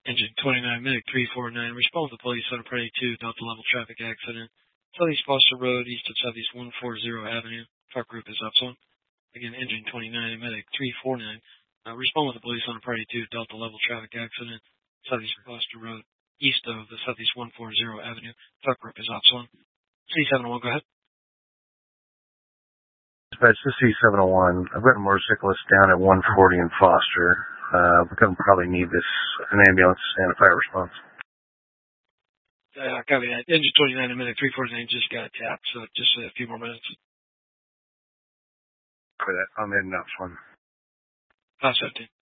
Engine 29, Medic 349, respond to the police on a Prairie 2 Delta level traffic accident. Southeast Foster Road, east of Southeast 140 Avenue. Truck group is upzone. Again, Engine 29, Medic 349, respond with the police on a Prairie 2 Delta level traffic accident. Southeast Foster Road, east of the Southeast 140 Avenue. Truck group is upzone. C701, go ahead. Dispatch, this is C701. I've got a motorcyclist down at 140 in Foster. We're going to probably need an ambulance and a fire response. Copy that. Engine 29 in Medic 349 just got tapped, so just a few more minutes. For that, I'm in that one. 517.